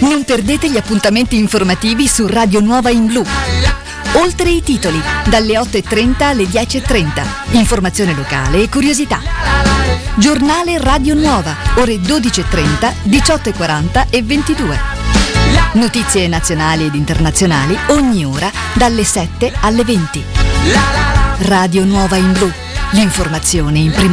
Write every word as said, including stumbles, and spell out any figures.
Non perdete gli appuntamenti informativi su Radio Nuova in Blu. Oltre i titoli, dalle otto e trenta alle dieci e trenta. Informazione locale e curiosità. Giornale Radio Nuova, ore dodici e trenta, diciotto e quaranta e ventidue. Notizie nazionali ed internazionali ogni ora dalle sette alle venti. Radio Nuova in Blu, l'informazione in prima